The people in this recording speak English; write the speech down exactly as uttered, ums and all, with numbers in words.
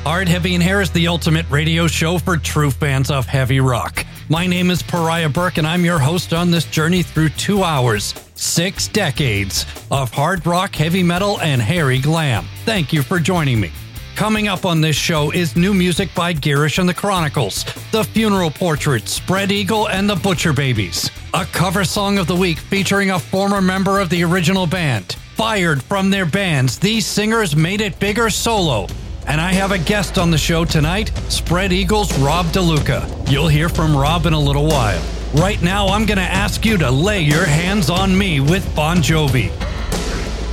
Hard, Heavy, and Hair is the ultimate radio show for true fans of heavy rock. My name is Pariah Burke, and I'm your host on this journey through two hours, six decades of hard rock, heavy metal, and hairy glam. Thank you for joining me. Coming up on this show is new music by Girish and the Chronicles, The Funeral Portraits, Spread Eagle, and the Butcher Babies. A cover song of the week featuring a former member of the original band. Fired from their bands, these singers made it bigger solo. And I have a guest on the show tonight, Spread Eagle's Rob DeLuca. You'll hear from Rob in a little while. Right now, I'm going to ask you to lay your hands on me with Bon Jovi.